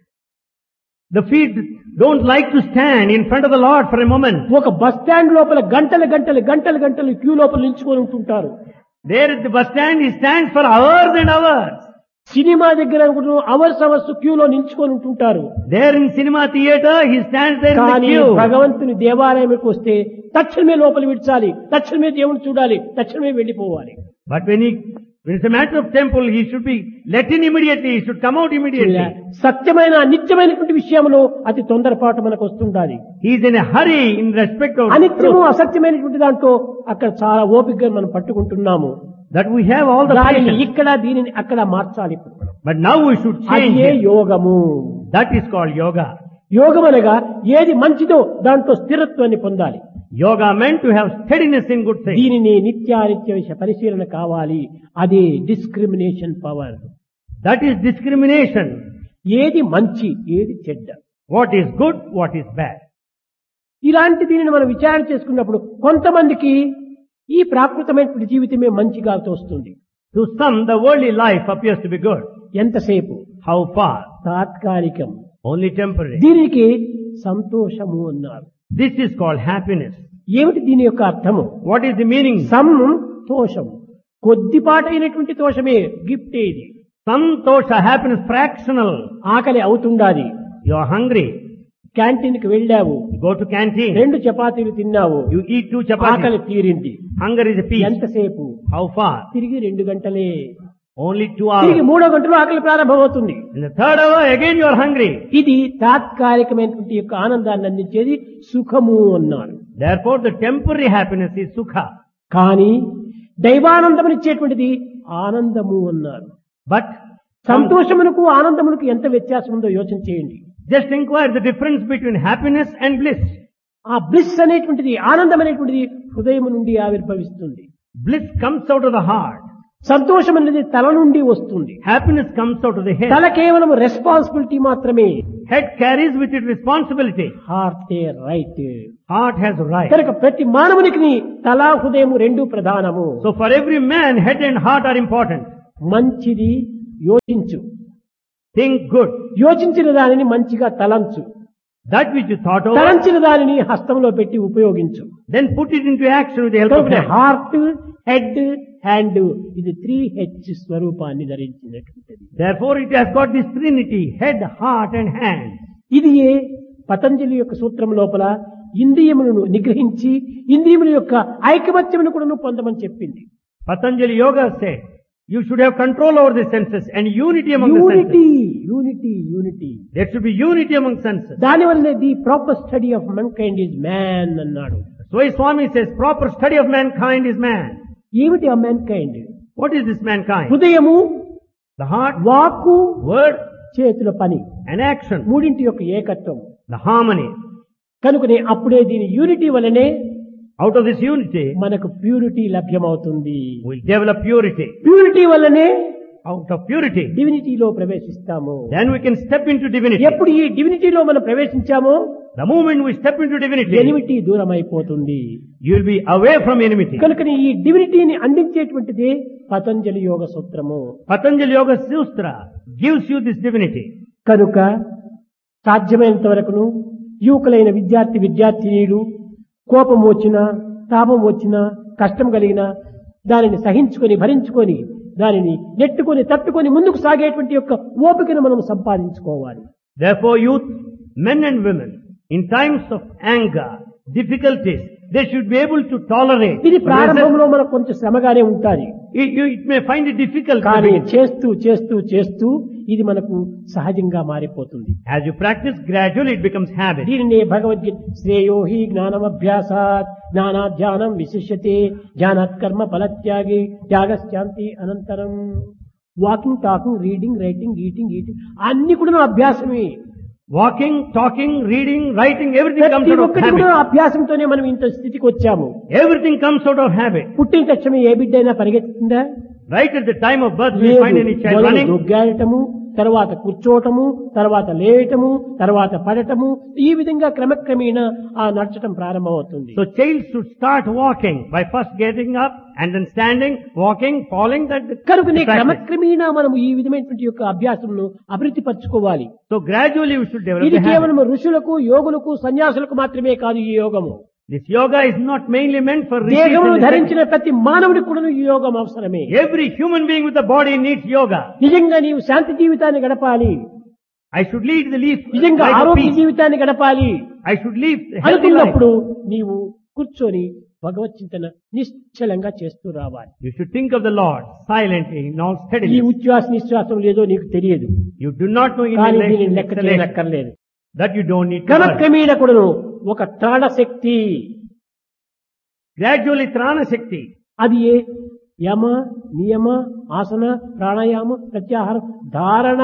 The feet don't like to stand in front of the Lord for a moment. ఒక బస్ స్టాండ్ లోపల గంటలు గంటలు గంటలు గంటలు క్యూ లోపల నిల్చుకొని ఉంటుంటారు. There at the bus stand, he stands for hours and hours. Cinema దగ్గర అవర్స్ అవర్స్ క్యూలో నిల్చుకొని ఉంటుంటారు. There in cinema theater, he stands there in the కానీ queue. భగవంతుని దేవాలయంకి వస్తే తక్షణమే లోపల విడిచాలి, తక్షణమే దేవుని చూడాలి, తక్షణమే వెళ్లిపోవాలి. But when he, when it's a matter of temple, he should be let in immediately, he should come out immediately. సత్యమైన నిత్యమైనటువంటి విషయంలో అతి తొందరపాటు మనకు వస్తుండాలి. He is in a hurry in respect of అనిత్యము truth. అసత్యమైనటువంటి దాంట్లో అక్కడ చాలా ఓపికగా మనం పట్టుకుంటున్నాము. That we have all the దానిని patience. ఇక్కడ దీనిని అక్కడ మార్చాలి. But now we should change అదే it. యోగము. That is called yoga. యోగం అనగా ఏది మంచిదో దాంట్లో స్థిరత్వాన్ని పొందాలి. Yoga meant to have steadiness in good things. దీనిని నిత్యానిత్య విషయ పరిశీలన కావాలి. అదే discrimination power. That is discrimination. ఏది మంచి ఏది చెడ్డ, What is good, what is bad. ఇలాంటి దీనిని మనం విచారణ చేసుకున్నప్పుడు కొంతమందికి ఈ ప్రాకృతమైనటువంటి జీవితమే మంచిగా తోస్తుంది. To some, the worldly life appears to be good. ఎంతసేపు? How far? తాత్కాలికం. Only temporary. దీనికి సంతోషము అన్నారు. This is called happiness. ఏమిటి దీని యొక్క అర్థము? What is the meaning? సంతోషం కొద్దిపాటైనటువంటి తోషమే, గిఫ్ట్ ఇది. Santosha, happiness, fractional. ఆకలి అవుతుండాలి. You are hungry. క్యాంటీన్ కి వెళ్ళావు, You go to canteen. రెండు చపాతీలు తిన్నావు, You eat two ఆకలి chapatis. తీరింది. Hunger is a peace. ఎంతసేపు? How far? తిరిగి రెండు గంటలే. Only two తిరిగి hours. మూడో గంటలో ఆకలి ప్రారంభమవుతుంది. In the third hour, again you are hungry. ఇది తాత్కాలికమైనటువంటి యొక్క ఆనందాన్ని అందించేది సుఖము అన్నారు. Therefore, the temporary happiness is sukha. కానీ దైవానందమునిచ్చేటువంటిది ఆనందము అన్నారు. But సంతోషమునకు ఆనందమునకు ఎంత వ్యత్యాసం ఉందో యోచన చేయండి. just inquire the difference between happiness and bliss. ఆ బ్లిస్ అనేటువంటిది, ఆనందం అనేటువంటిది హృదయం నుండి ఆవిర్భవిస్తుంది. Bliss comes out of the heart. సంతోషం అనేది తల నుండి వస్తుంది. Happiness comes out of the head. తల కేవలం రెస్పాన్సిబిలిటీ మాత్రమే. Head carries with it responsibility. Heart right. Heart has right. కనుక ప్రతి మానవునికి తల హృదయం రెండు ప్రధానము. So for every man, head and heart are important. మంచిది యోచించు. Think good. యోచించిన దానిని మంచిగా తలంచు. That which you thought over, తలంచిన దానిని హస్తంలో పెట్టి ఉపయోగించు. then put it into action with the help of hand. Heart, head, hand ఇది త్రీ హెచ్ స్వరూపాన్ని ధరించినటువంటిది. Therefore it has got this trinity, head, heart and hand. ఇది ఏ పతంజలి యొక్క సూత్రం లోపల ఇంద్రియములను నిగ్రహించి ఇంద్రియముల యొక్క ఐకమత్యమును కూడా పొందమని చెప్పింది. Patanjali Yoga said, you should have control over the senses and unity among the unity senses. Unity unity There should be unity among senses. దానివల్లనే the proper study of మెన్కైండ్ is man అన్నాడు. So his Swami says, proper study of mankind is man. ఏమిటి ఆ మెన్కైండ్? What is this mankind? హృదయము, The heart, వాక్కు, word చేతుల పని, and action. మూడింటి యొక్క ఏకత్వం. The harmony. కనుకనే అప్పుడే దీని యూనిటీ వలనే Out of this unity, మనకు ప్యూరిటీ లభ్యమవుతుంది. we'll develop purity. ప్యూరిటీ వల్లనే Out of purity, డివినిటీలో ప్రవేశిస్తాము. then we can step into divinity. ఎప్పుడు ఈ డివినిటీలో మనం ప్రవేశించామో The moment we step into divinity, enmity దూరం అయిపోతుంది. you will be away from enmity. కనుకనే ఈ డివినిటీని అందించేటువంటిది పతంజలి యోగ సూత్రము. Patanjali Yoga Sutra gives you this divinity. కనుక సాధ్యమైనంత వరకును యువకులైన విద్యార్థి విద్యార్థినీలు కోపం వచ్చినా తాపం వచ్చినా కష్టం కలిగినా దానిని సహించుకొని భరించుకొని దానిని నెట్టుకొని తట్టుకొని ముందుకు సాగేటువంటి యొక్క ఓపికను మనం సంపాదించుకోవాలి. Therefore, youth, men and women, in times of anger, difficulties, they should be able to tolerate. ఇది ప్రారంభంలో మనకు కొంచెం శ్రమగానే ఉంటుంది. It, you, it may find it difficult, కానీ but చేస్తూ చేస్తూ చేస్తూ ఇది మనకు సహజంగా మారిపోతుంది. as you practice, gradually it becomes habit. దీనినే భగవద్గీత శ్రేయో హి జ్ఞానమభ్యాసాత్ జ్ఞానాధ్యానం విశిష్యతే జ్ఞానాత్ కర్మ ఫలత్యాగి త్యాగశాంతి అనంతరం. Walking, talking, reading, writing, eating eating అన్ని కూడా అభ్యాసమే. Walking, talking, reading, writing, everything comes ప్రతి out of ఒక్కటి కూడా habit. అభ్యాసంతోనే మనం ఇంత స్థితికి వచ్చాము. Everything comes out of habit. పుట్టిన తక్షణమే ఏ బిడ్డ అయినా పరిగెత్తుతుందా? Right at the time of birth, we లేదు. find any child మొదలు running. దొగ్గాడటము, తర్వాత కూర్చోవటము, తర్వాత లేయటము, తర్వాత పడటము, ఈ విధంగా క్రమక్రమేణా ఆ నడచటం ప్రారంభమవుతుంది. So child should start walking by first getting up and then standing, walking, falling. That కనుకనే the practice. క్రమక్రమేణా మనము ఈ విధమైనటువంటి యొక్క అభ్యాసమును అభివృద్ధి పరచుకోవాలి. So gradually we should develop ఇది the habit. కేవలం ఋషులకు, యోగులకు, సన్యాసులకు మాత్రమే కాదు ఈ యోగము. This yoga is not mainly meant for rishis దేహమును and ధరించిన ప్రతి మానవుడికి కూడా ఈ యోగం అవసరమే. every human being with a body needs yoga. నిజంగా నీవు శాంతి జీవితాన్ని గడపాలి, I should lead the life నిజంగా life of ఆరోగ్య peace. జీవితాన్ని గడపాలి I should live a healthy life. అనుకున్నప్పుడు నీవు కూర్చొని భగవత్ చింతన నిశ్చలంగా చేస్తూ రావాలి. You should think of the Lord silently, not ఈ steadily. ఉచ్ఛ్వాస నిశ్వాసం లేదో నీకు తెలియదు, You do not know కానీ దీనిని inhalation, లెక్క exhalation. చేయనక్కర్లేదు. That you don't need to learn. క్రమక్రమేణ కూడాను ఒక త్రాణ శక్తి, Gradually Trana Shakti. అది ఏ యమ, నియమ, ఆసన, ప్రాణాయామ, ప్రత్యాహారం, ధారణ.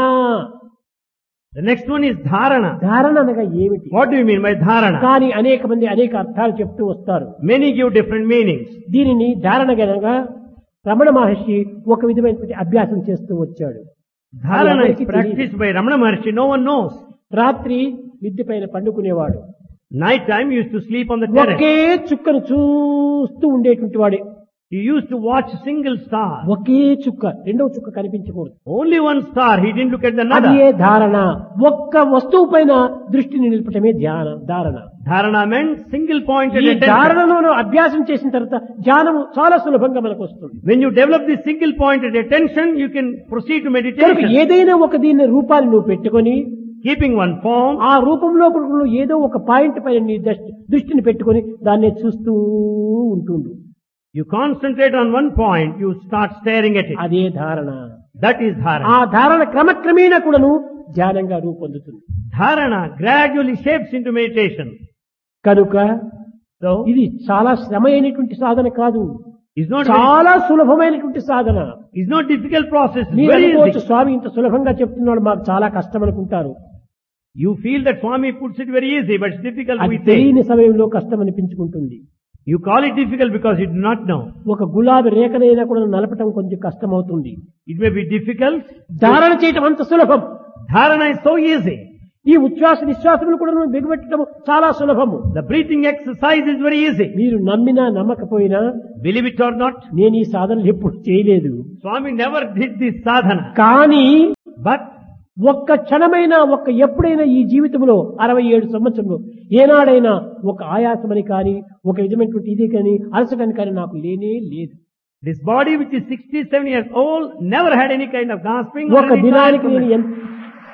The next one is Dharana. ధారణ అనగా ఏమిటి? What do you mean by Dharana? కానీ అనేక మంది అనేక అర్థాలు చెప్తూ వస్తారు. Many give different meanings. దీనిని ధారణ గనగా రమణ మహర్షి ఒక విధమైనటువంటి అభ్యాసం చేస్తూ వచ్చాడు. Dharana is practiced by Ramana Maharshi. No one knows. రాత్రి మిద్దె పైన పండుకునేవాడు. Night time he used to sleep on the terrace. ఒకే చుక్కను చూస్తూ ఉండేటువంటి వాడు. He used to watch a single star. ఒకే చుక్క, రెండవ చుక్క కనిపించకూడదు. Only one star. He didn't look at అది another. ఏ ధారణ. ఒక్క వస్తువు పైన దృష్టిని నిలపటమే ధ్యాన ధారణ. Dharana meant single pointed ఈ attention. ధారణలో అభ్యాసం చేసిన తర్వాత ధ్యానము చాలా సులభంగా మనకు వస్తుంది. When you develop this single pointed attention, you can proceed to కనుక meditation. ఏదైనా ఒక దీని రూపాన్ని నువ్వు పెట్టుకొని Keeping one form, ఆ రూపంలో కూడా ఏదో ఒక పాయింట్ పైన నీ దృష్టి- దృష్టిని పెట్టుకొని దాన్ని చూస్తూ ఉంటుండు. you concentrate on one point, you start staring at it. అదే ధారణ. That is ఆ Dharana. ధారణ క్రమక్రమేణా కూడాను ధ్యానంగా రూపొందుతుంది. Dharana gradually shapes into meditation. కనుక So, ఇది చాలా శ్రమ అయినటువంటి సాధన కాదు, it's not very, చాలా సులభమైనటువంటి సాధన. it's not difficult process. It's మీరు very అనుకోవచ్చు, easy. స్వామి ఇంత సులభంగా చెప్తున్నాడు, మాకు చాలా కష్టం అనుకుంటారు. You feel that Swami puts it very easy, but it's difficult అది we say. తెలియని సమయంలో కష్టం అనిపించుకుంటుంది. You call it difficult because you do not know. ఒక గులాబీ రేఖనైనా కూడా నలపటం కొంచెం కష్టమవుతుంది. It may be difficult. ధారణ చేయటం అంత సులభం. Dharana is so easy. ఈ ఉచ్ఛ్వాస నిశ్వాసములు కూడా బిగబెట్టడం చాలా సులభము. The breathing exercise is very easy. మీరు నమ్మినా నమ్మకపోయినా Believe it or not, నేను ఈ సాధనలు ఎప్పుడు చేయలేదు. Swami never did this sadhana. కానీ But ఒక్క క్షణమైనా ఒక్క ఎప్పుడైనా ఈ జీవితంలో అరవై ఏడు సంవత్సరంలో ఏనాడైనా ఒక ఆయాసమని కానీ ఒక విధమైనటువంటి ఇది కానీ అలసటని కానీ నాకు లేనే లేదు. this body which is sixty-seven years old never had any kind of gasping or ఒక any దినానికి నేను tiredness. ఎంత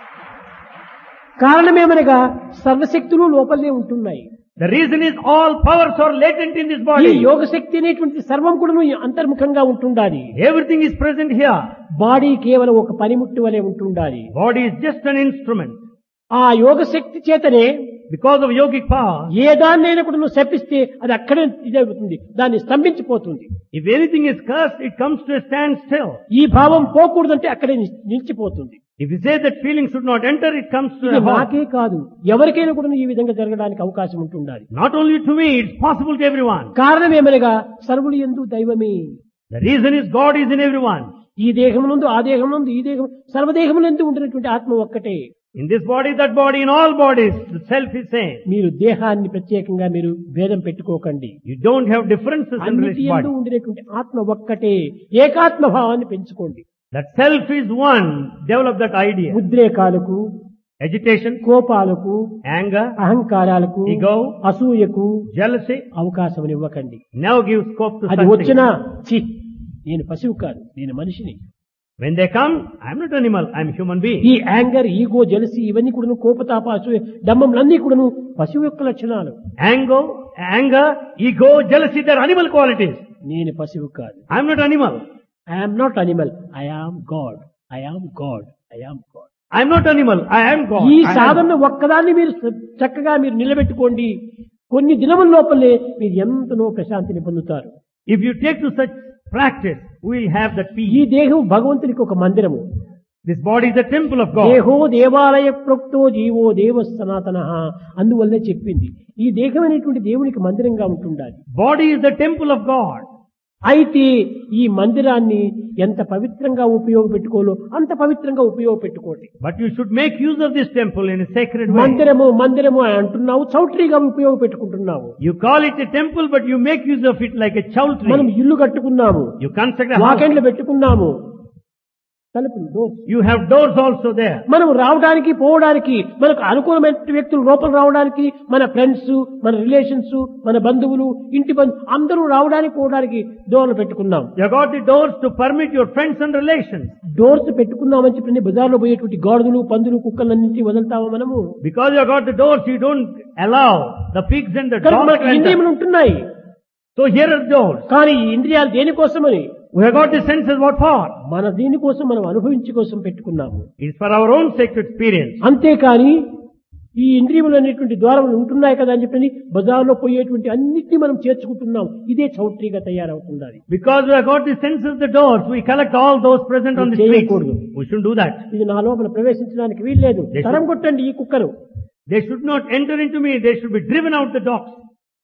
కారణమేమనగా సర్వశక్తులు లోపలనే ఉంటున్నాయి. The reason is all powers are latent in this ఈ body. యోగ శక్తి అనేటువంటి సర్వం కూడా అంతర్ముఖంగా ఉంటుండాలి. Everything is present here. Body కేవలం ఒక పనిముట్టు వలె ఉంటుండాలి. Body is just an instrument. ఆ యోగ శక్తి చేతనే Because of yogic power, ఏ దాన్నైనా కూడా నువ్వు శపిస్తే అది అక్కడే ఇదవుతుంది, దాన్ని స్తంభించిపోతుంది. if anything is cursed, it comes to a standstill. ఈ భావం పోకూడదంటే అక్కడే ని- నిలిచిపోతుంది. If you say that feeling should not enter, it comes to ఇది a halt. నాకే కాదు ఎవరికైనా కూడా ఈ విధంగా జరగడానికి అవకాశం ఉంటుండాలి. Not only to me, it's possible to everyone. కారణం ఏమనగా సర్వులు యందు దైవమే. The reason is God is in everyone. ఈ దేహమునందు ఆ దేహమునందు ఈ దేహం సర్వదేహములందు ఉంటున్నటువంటి ఆత్మ ఒక్కటే. In this body, that body, in all bodies, the self is same. మీరు దేహాన్ని ప్రత్యేకంగా మీరు భేదం పెట్టుకోకండి. You don't have differences in అన్నిటి this యందు body. ఉండినటువంటి ఆత్మ ఒక్కటే. ఏకాత్మ భావాన్ని పెంచుకోండి. That self is one. Develop that idea. ఉద్రేకాలకు, Agitation, కోపాలకు, anger, అహంకారాలకు, Ego, అసూయకు jealousy, అవకాశం ఇవ్వకండి. never give scope to అది such వచ్చినా things. ఛీ నేను పశువు కాదు, నేను మనిషిని. When they come, I'm not animal, I'm a human being. ఈ యాంగర్, ఈగో, జలసి ఇవన్నీ కూడాను కోపతాప అసూయ డంబంలన్నీ కూడాను పశువు యొక్క లక్షణాలు. Anger, anger, ego, jealousy, they're animal qualities. నేను పశువు కాదు. I'm not animal. I'm not animal, I am God, I am God, I am God. I'm not animal, I am God. ఈ I am- సాధన ఒక్కదాన్ని మీరు చక్కగా మీరు నిలబెట్టుకోండి. కొన్ని దినముల లోపలే మీరు ఎంతనో ప్రశాంతిని పొందుతారు. If you take to such practice, we'll have that ఈ peace. దేహం భగవంతునికి ఒక మందిరము. This body is the temple of God. దేహో దేవాలయ ప్రోక్తో జీవో దేవ సనాతన అందువల్లే చెప్పింది. ఈ దేహం అనేటువంటి దేవునికి మందిరంగా ఉంటుండాలి. Body is the temple of God. అయితే ఈ మందిరాన్ని ఎంత పవిత్రంగా ఉపయోగపెట్టుకోలో అంత పవిత్రంగా ఉపయోగపెట్టుకోండి. But you should make use of this temple in a sacred way. మందిరము మందిరము అని అంటున్నావు, చౌట్రీగా ఉపయోగపెట్టుకుంటున్నావు. You call it a temple, but you make use of it like a మనం chowtry. ఇల్లు కట్టుకున్నాము, You construct a house. వాకెండ్లు పెట్టుకున్నాము, తలుపులు doors. You have doors also there. మనం రావడానికి పోవడానికి మనకు అనుకూలమైన వ్యక్తులు లోపల రావడానికి మన ఫ్రెండ్స్, మన రిలేషన్స్, మన బంధువులు, ఇంటి బంధు అందరూ రావడానికి పోవడానికి డోర్లు పెట్టుకున్నాం. You got the doors to permit your friends and relations. Doors పెట్టుకున్నామని చెప్పి బజార్లో పోయేటువంటి గాడిదలు, పందులు, కుక్కలన్నింటినీ వదులుతామా మనము? Because you got the doors, you don't allow the pigs and the కనుక dogs మనకు to enter. ఇంద్రియములు ఉంటున్నాయి. So here are doors. కానీ ఈ ఇంద్రియాలు దేనికోసమని? We have got the senses, what for? మన దీనికోసం మనం అనుభవించే కోసం పెట్టుకున్నాము. It's for our own sake to experience. అంతేకాని ఈ ఇంద్రియములు అనేటువంటి ద్వారములు ఉంటున్నాయి కదా అని చెప్పి బజార్లో పోయేటువంటి అన్నిటినీ మనం చేర్చుకుంటున్నాం. ఇదే చౌట్రీగా తయారవుతుంది. Because we have got the senses, the doors, we collect all those present on the streets. చేయకూడదు. We shouldn't do that. ఇది నా లోపల ప్రవేశించడానికి వీల్లేదు. They should- తరం కొట్టండి ఈ cooker. They should not enter into me, they should be driven out the dogs.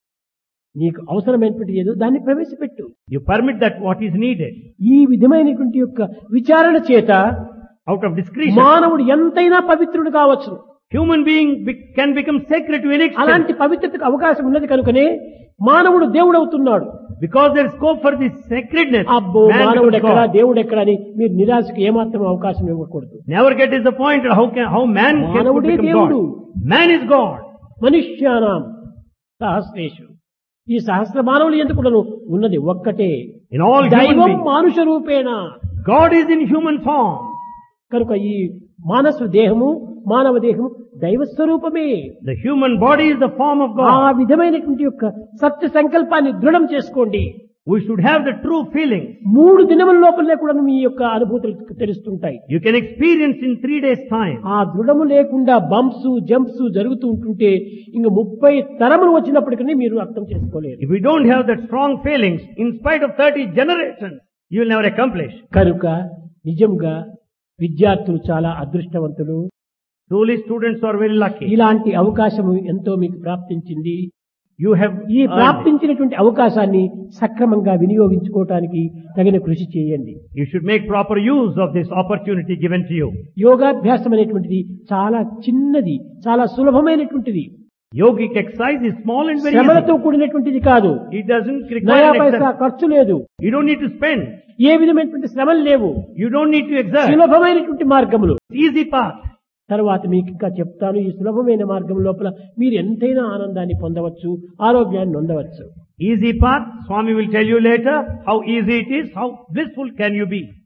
నీకు అవసరమైనటువంటి ఏదో దాన్ని ప్రవేశపెట్టు. You permit that what is needed. ఈ విధమైనటువంటి యొక్క విచారణ చేత Out of discretion, మానవుడు ఎంతైనా పవిత్రుడు కావచ్చు. human being be- can become sacred to an extent. అలాంటి పవిత్రతకు అవకాశం ఉన్నది కనుకనే మానవుడు దేవుడు అవుతున్నాడు. Because there is scope for this sacredness. అబ్బో man మానవుడు becomes ఎక్కడా God. దేవుడు ఎక్కడా అని మీరు నిరాశకు ఏమాత్రం అవకాశం ఇవ్వకూడదు. Never get disappointed how can how man can could మానవుడే become దేవుడు. God. Man is God. మనుష్యానాం సహస్రేషు, ఈ సహస్ర మానవులు ఎందుకు ఉన్నది ఒక్కటే. In all human దైవం beings, మానుష రూపేణ. God is in human form. కనుక ఈ మానసు దేహము మానవ దేహము దైవ స్వరూపమే. The human body is the form of ఆ God. విధమైనటువంటి యొక్క సత్య సంకల్పాన్ని దృఢం చేసుకోండి. We should have the true feeling. మూడు దినముల లోపలనే కూడా మీ యొక్క అనుభూతులు తెలుస్తుంటాయి. You can experience in three days' time. ఆ దృఢము లేకుండా బంప్స్ జంప్స్ జరుగుతూ ఉంటుంటే ఇంక ముప్పై తరములు వచ్చినప్పటికీ మీరు అర్థం చేసుకోలేరు. If we don't have that strong feelings, in spite of thirty generations, you will never accomplish. కనుక నిజంగా విద్యార్థులు చాలా అదృష్టవంతులు. Truly, students are very lucky. ఇలాంటి అవకాశం ఎంతో మీకు ప్రాప్తించింది. You have ఈ earned it. ప్రాప్తించినటువంటి అవకాశాన్ని సక్రమంగా వినియోగించుకోవటానికి తగిన కృషి చేయండి. You should make proper use of this opportunity given to you. యోగాభ్యాసం అనేటువంటిది చాలా చిన్నది, చాలా సులభమైనటువంటిది. Yogic exercise is small and very శ్రమలతో easy. కూడినటువంటిది కాదు. It doesn't నయా require an పైసా exercise. ఖర్చు లేదు. You don't need to spend. ఏ విధమైనటువంటి శ్రమలు లేవు. You don't need to exert. సులభమైనటువంటి మార్గములు. It's easy path. తర్వాత మీకు ఇంకా చెప్తాను, ఈ సులభమైన మార్గం లోపల మీరు ఎంతైనా ఆనందాన్ని పొందవచ్చు, ఆరోగ్యాన్ని పొందవచ్చు. Easy path. Swami will tell you later how easy it is, how blissful can you be.